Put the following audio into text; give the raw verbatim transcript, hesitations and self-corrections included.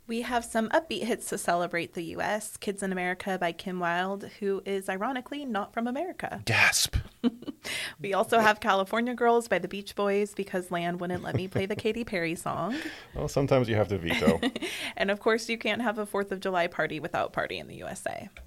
We have some upbeat hits to celebrate the U S Kids in America by Kim Wilde, who is ironically not from America. Gasp. We also have California Girls by the Beach Boys because Lan wouldn't let me play the Katy Perry song. Well, sometimes you have to veto. And of course, you can't have a fourth of July party without Party in the U S A.